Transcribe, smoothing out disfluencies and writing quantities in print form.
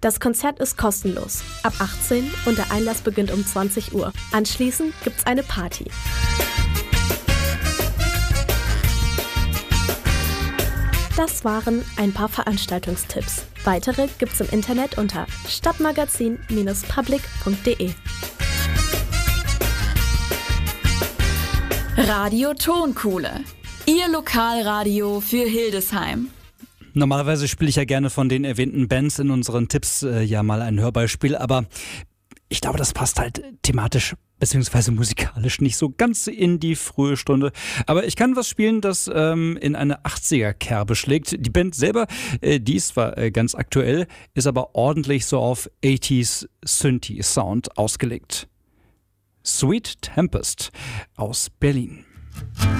Das Konzert ist kostenlos, ab 18 und der Einlass beginnt um 20 Uhr. Anschließend gibt's eine Party. Das waren ein paar Veranstaltungstipps. Weitere gibt's im Internet unter stadtmagazin-public.de. Radio Tonkuhle, Ihr Lokalradio für Hildesheim. Normalerweise spiele ich ja gerne von den erwähnten Bands in unseren Tipps ja mal ein Hörbeispiel, aber ich glaube, das passt halt thematisch bzw. musikalisch nicht so ganz in die frühe Stunde. Aber ich kann was spielen, das in eine 80er-Kerbe schlägt. Die Band selber, die ist zwar ganz aktuell, ist aber ordentlich so auf 80s Synthie-Sound ausgelegt. Sweet Tempest aus Berlin.